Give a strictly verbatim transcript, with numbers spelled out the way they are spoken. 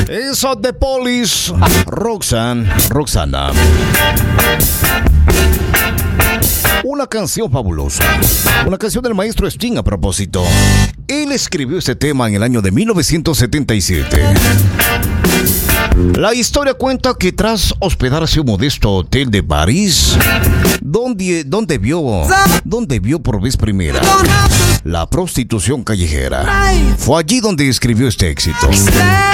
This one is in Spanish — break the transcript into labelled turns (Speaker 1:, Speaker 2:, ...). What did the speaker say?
Speaker 1: Eso de Police, Roxanne, Roxana. Una canción fabulosa. Una canción del maestro Sting a propósito. Él escribió este tema en el año de mil novecientos setenta y siete. La historia cuenta que tras hospedarse en un modesto hotel de París, donde, donde, vio, donde vio por vez primera la prostitución callejera, fue allí donde escribió este éxito.